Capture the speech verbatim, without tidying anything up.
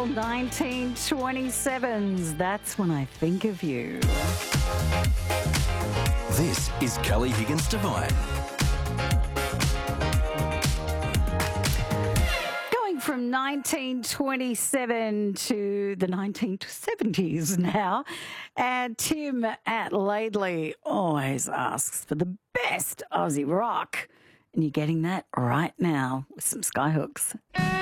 April nineteen twenty-seven's That's When I Think of You. This is Kelly Higgins Divine. Going from nineteen twenty-seven to the nineteen seventies now. And Tim at Laidley always asks for the best Aussie rock. And you're getting that right now with some Skyhooks.